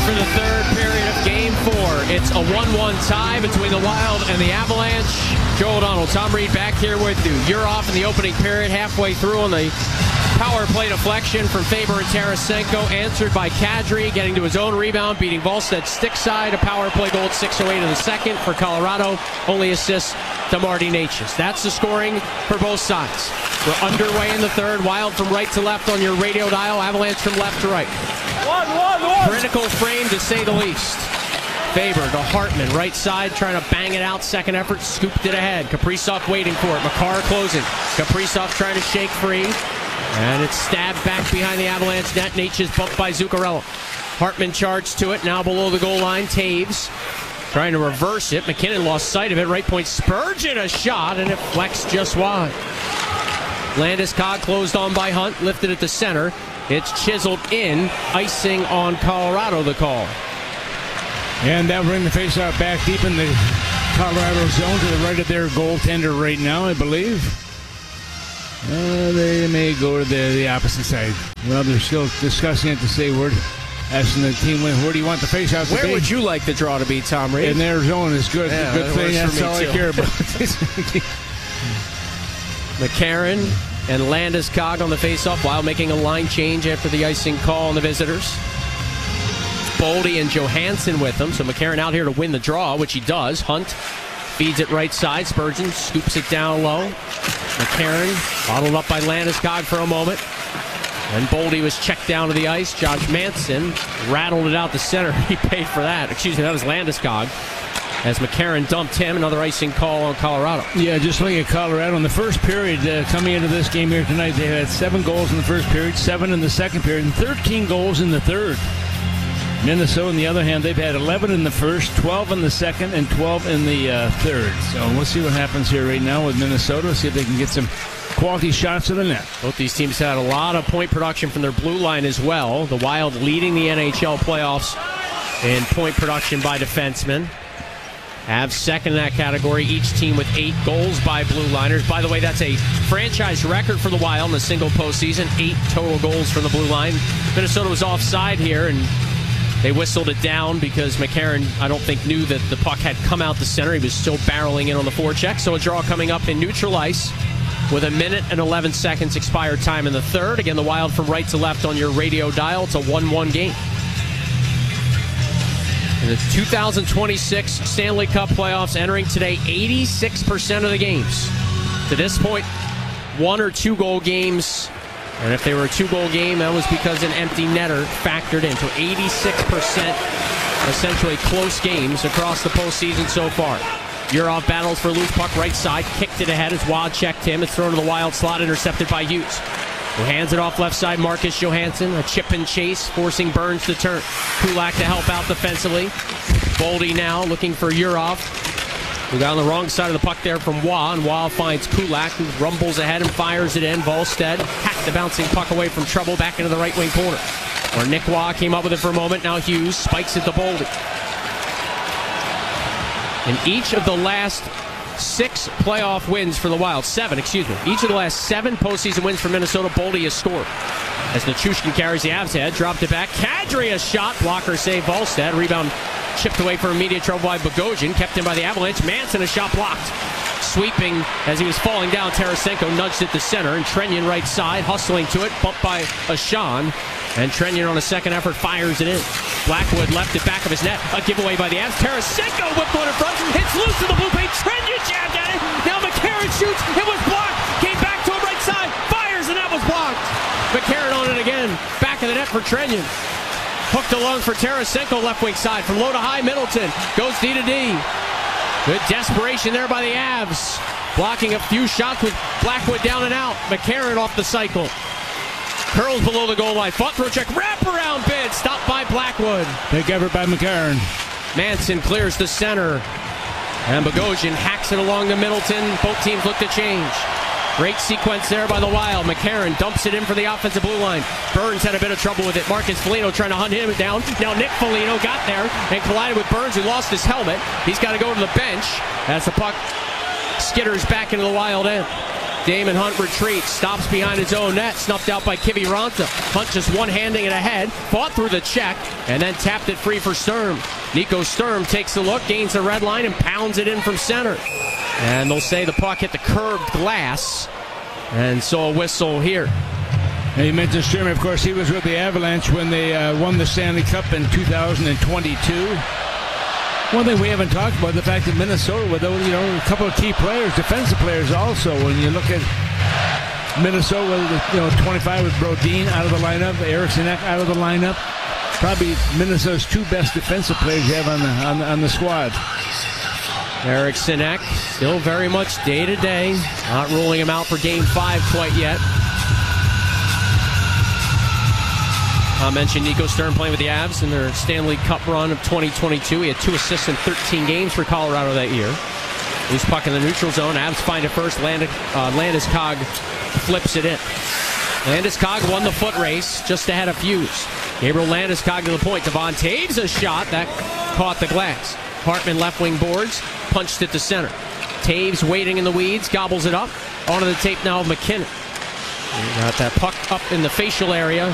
for the third period of Game 4. It's a 1-1 tie between the Wild and the Avalanche. Joe O'Donnell, Tom Reed back here with you. You're off in the opening period, halfway through on the power play deflection from Faber and Tarasenko, answered by Kadri, getting to his own rebound, beating Volstead stick side. A power play goal at 6:08 in the second for Colorado. Only assist to Marty Necas. That's the scoring for both sides. We're underway in the third. Wild from right to left on your radio dial. Avalanche from left to right. Critical frame to say the least. Faber to Hartman, right side, trying to bang it out. Second effort, scooped it ahead. Kaprizov waiting for it. Makar closing. Kaprizov trying to shake free. And it's stabbed back behind the Avalanche net. Necas bumped by Zuccarello. Hartman charged to it, now below the goal line. Taves trying to reverse it. McKinnon lost sight of it. Right point, Spurgeon a shot, and it flexed just wide. Landeskog closed on by Hunt, lifted at the center. It's chiseled in, icing on Colorado, the call. And that'll bring the faceoff back deep in the Colorado zone to the right of their goaltender right now, I believe. They may go to the opposite side. Well, they're still discussing it to say where, asking the team, where do you want the faceoff to be? Where would you like the draw to be, Tom Reed? In their zone is good. Yeah, good thing. That's all I care about. McCarron and Landeskog on the faceoff while making a line change after the icing call on the visitors. Boldy and Johansson with them, so McCarron out here to win the draw, which he does. Hunt feeds it right side. Spurgeon scoops it down low. McCarron bottled up by Landeskog for a moment. And Boldy was checked down to the ice. Josh Manson rattled it out the center. He paid for that. Excuse me, that was Landeskog. As McCarron dumped him, another icing call on Colorado. Yeah, just looking at Colorado in the first period, coming into this game here tonight, they had 7 goals in the first period, 7 in the second period, and 13 goals in the third. Minnesota, on the other hand, they've had 11 in the first, 12 in the second, and 12 in the third. So we'll see what happens here right now with Minnesota, see if they can get some quality shots to the net. Both these teams had a lot of point production from their blue line as well. The Wild leading the NHL playoffs in point production by defensemen. Avs second in that category, each team with 8 goals by blue liners. By the way, that's a franchise record for the Wild in a single postseason. 8 total goals from the blue line. Minnesota was offside here, and they whistled it down because McCarron, I don't think, knew that the puck had come out the center. He was still barreling in on the forecheck. So a draw coming up in neutral ice with 1 minute and 11 seconds expired time in the third. Again, the Wild from right to left on your radio dial. It's a 1-1 game. In the 2026 Stanley Cup playoffs entering today, 86% of the games. To this point, 1 or 2 goal games. And if they were a 2-goal game, that was because an empty netter factored in. So 86% essentially close games across the postseason so far. Yurov battles for loose puck right side, kicked it ahead as Wild checked him. It's thrown to the Wild slot, intercepted by Hughes, who hands it off left side. Marcus Johansson, a chip and chase, forcing Burns to turn. Kulak to help out defensively. Boldy now looking for Yurov, who got on the wrong side of the puck there from Waugh, and Waugh finds Kulak, who rumbles ahead and fires it in. Volstead hacked the bouncing puck away from trouble back into the right wing corner, where Nick Waugh came up with it for a moment. Now Hughes spikes it to Boldy. In each of the last 6 playoff wins for the Wild, 7, excuse me. Each of the last 7 postseason wins for Minnesota, Boldy has scored. As Nichushkin carries the Avs head, dropped it back. Kadri a shot, blocker save Volstead. Rebound chipped away for immediate trouble by Bogosian, kept in by the Avalanche. Manson a shot blocked. Sweeping as he was falling down, Tarasenko nudged it to center, and Trenyon right side, hustling to it, bumped by Ashan. And Trenyon on a second effort fires it in. Blackwood left it back of his net. A giveaway by the Avs. Tarasenko whipped one in front. Hits loose to the blue paint. Trenyon jabbed at it. Now McCarron shoots. It was blocked. Came back to him right side. Fires, and that was blocked. McCarron on it again. Back of the net for Trenyon. Hooked along for Tarasenko, left wing side. From low to high, Middleton goes D to D. Good desperation there by the Avs. Blocking a few shots with Blackwood down and out. McCarron off the cycle. Curls below the goal line. Fought through a check. Wraparound bid. Stopped by Blackwood. Big effort by McCarron. Manson clears the center. And Bogosian hacks it along to Middleton. Both teams look to change. Great sequence there by the Wild. McCarron dumps it in for the offensive blue line. Burns had a bit of trouble with it. Marcus Foligno trying to hunt him down. Now Nick Foligno got there and collided with Burns, who lost his helmet. He's got to go to the bench as the puck skitters back into the Wild end. Damon Hunt retreats, stops behind his own net, snuffed out by Kiviranta. Hunt just one-handing it ahead, fought through the check, and then tapped it free for Sturm. Nico Sturm takes a look, gains the red line, and pounds it in from center. And they'll say the puck hit the curved glass, and so a whistle here. Now you mentioned Sturm, of course, he was with the Avalanche when they won the Stanley Cup in 2022. One thing we haven't talked about, the fact that Minnesota, with a couple of key players, defensive players also, when you look at Minnesota, 25 with Brodin out of the lineup, Eriksson out of the lineup, probably Minnesota's two best defensive players you have on the squad. Eriksson still very much day-to-day, not ruling him out for Game 5 quite yet. I mentioned Nico Sturm playing with the Avs in their Stanley Cup run of 2022. He had 2 assists in 13 games for Colorado that year. Loose puck in the neutral zone. Avs find it first. Landeskog flips it in. Landeskog won the foot race just ahead of Hughes. Gabriel Landeskog to the point. Devon Taves a shot that caught the glass. Hartman left wing boards, punched it to center. Taves waiting in the weeds, gobbles it up. Onto the tape now of McKinnon. Got that puck up in the facial area.